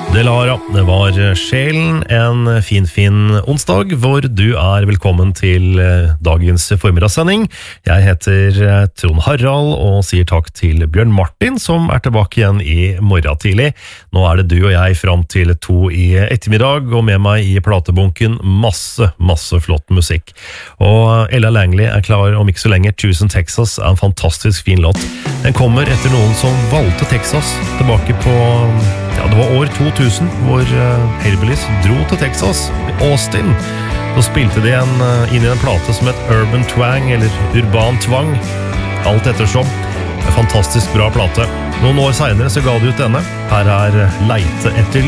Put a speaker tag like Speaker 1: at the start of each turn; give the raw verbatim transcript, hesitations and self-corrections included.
Speaker 1: Det Lara, det var Sjelen, en fin, fin onsdag, hvor du er velkommen til dagens formidagssending. Jeg heter Trond Harald og sier takk til Bjørn Martin, som er tilbake igjen i morgen tidlig. Nå er det du og jeg frem til to i ettermiddag, og med meg i platebunken masse, masse flott musikk. Og Ella Langley er klar om ikke så lenge. Tusen Texas er en fantastisk fin låt. Den kommer etter noen som valgte Texas tilbake på, ja, det var år to tusen, hvor Hellbillies dro til Texas, Austin. Så spilte de en, inn i en plate som het Urban Twang, eller Urban Tvang, alt ettersom. En fantastisk bra plate. Noen år senere så ga de ut denne. Her er Leite etter